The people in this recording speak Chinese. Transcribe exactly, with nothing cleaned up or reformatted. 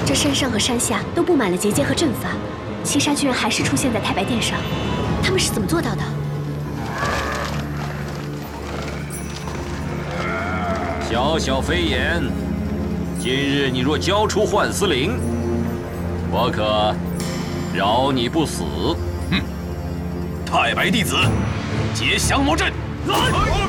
这山上和山下都布满了结界和阵法，七杀居然还是出现在太白殿上，他们是怎么做到的？ 小小飞檐，今日你若交出幻丝灵，我可饶你不死。 嗯，太白弟子，结降魔阵。来！